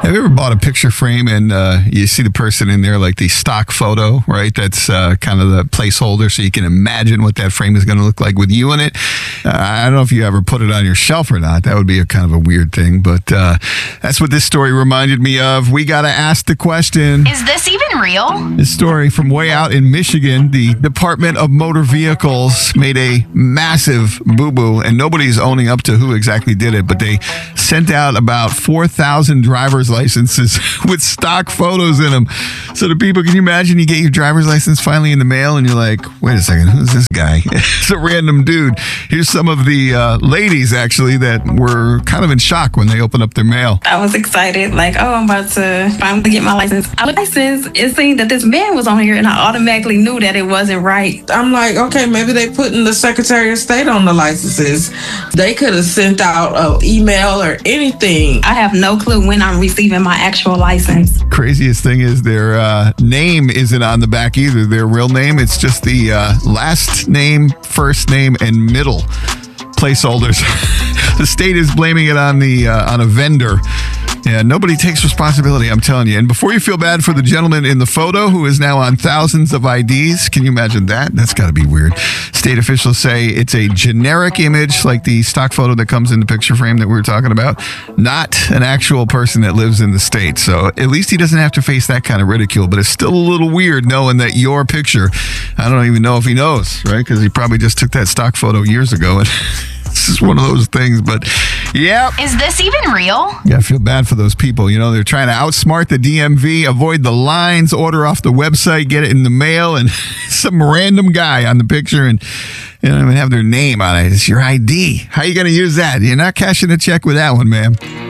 Have you ever bought a picture frame and you see the person in there, like the stock photo, right? That's kind of the placeholder so you can imagine what that frame is going to look like with you in it. I don't know if you ever put it on your shelf or not. That would be a kind of a weird thing, but that's what this story reminded me of. We got to ask the question. Is this even real? This story from way out in Michigan, the Department of Motor Vehicles made a massive boo-boo, and nobody's owning up to who exactly did it, but they sent out about 4,000 driver's licenses with stock photos in them. So the people, can you imagine you get your driver's license finally in the mail and you're like, wait a second, who's this guy? It's a random dude. Here's some of the ladies actually that were kind of in shock when they opened up their mail. I was excited, like, oh, I'm about to finally get my license. I looked at my license, it seemed that this man was on here and I automatically knew that it wasn't right. I'm like, okay, maybe they putting the Secretary of State on the licenses. They could have sent out an email or anything. I have no clue when I'm receiving my actual license. Craziest thing is their name isn't on the back either. Their real name, it's just the last name, first name, and middle placeholders. The state is blaming it on a vendor. Yeah, nobody takes responsibility, I'm telling you. And before you feel bad for the gentleman in the photo who is now on thousands of IDs, can you imagine that? That's got to be weird. State officials say it's a generic image like the stock photo that comes in the picture frame that we were talking about, not an actual person that lives in the state. So at least he doesn't have to face that kind of ridicule, but it's still a little weird knowing that your picture, I don't even know if he knows, right? Because he probably just took that stock photo years ago and this is one of those things, but yeah. Is this even real? Yeah, I feel bad for those people. You know, they're trying to outsmart the DMV, avoid the lines, order off the website, get it in the mail, and some random guy on the picture, and you don't even have their name on it. It's your ID. How are you going to use that? You're not cashing a check with that one, man.